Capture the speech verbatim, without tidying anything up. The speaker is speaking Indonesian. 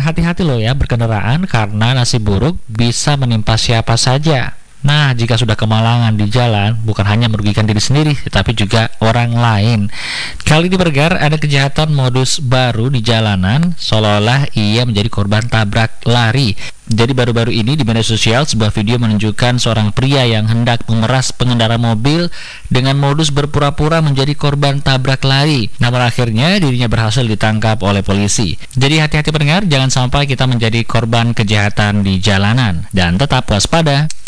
hati-hati loh ya berkendaraan karena nasib buruk bisa menimpa siapa saja. Nah, jika sudah kemalangan di jalan, bukan hanya merugikan diri sendiri, tetapi juga orang lain. Kali ini Bergar, ada kejahatan modus baru di jalanan, seolah-olah ia menjadi korban tabrak lari. Jadi baru-baru ini di media sosial sebuah video menunjukkan seorang pria yang hendak memeras pengendara mobil dengan modus berpura-pura menjadi korban tabrak lari. Namun akhirnya dirinya berhasil ditangkap oleh polisi. Jadi hati-hati pendengar, jangan sampai kita menjadi korban kejahatan di jalanan dan tetap waspada.